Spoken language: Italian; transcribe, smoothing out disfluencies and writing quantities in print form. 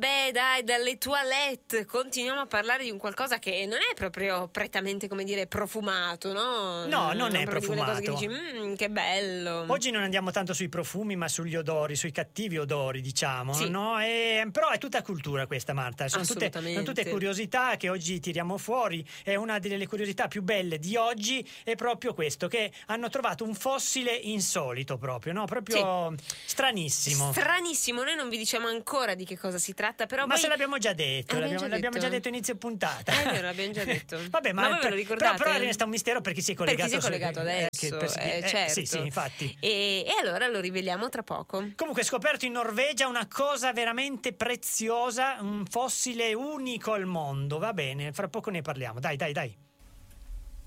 Vabbè, dai, dalle toilette continuiamo a parlare di un qualcosa che non è proprio prettamente, come dire, profumato, no? No, non è proprio di quelle cose che profumato. dici, che bello. Oggi non andiamo tanto sui profumi, ma sugli odori, sui cattivi odori, diciamo, Sì. no? Però è tutta cultura questa, Marta. Sono tutte curiosità che oggi tiriamo fuori. E una delle curiosità più belle di oggi è proprio questo, che hanno trovato un fossile insolito proprio, no? Proprio stranissimo. Stranissimo, noi non vi diciamo ancora di che cosa si tratta, però Ma voi... se l'abbiamo già detto, l'abbiamo già detto inizio puntata. È vero, l'abbiamo già detto. Vabbè, ma voi ve lo ricordate? Però resta un mistero per chi si è collegato, per chi si è collegato adesso. Certo. Sì, infatti. E allora lo riveliamo tra poco. Comunque, scoperto in Norvegia una cosa veramente preziosa, un fossile unico al mondo. Va bene, fra poco ne parliamo. Dai.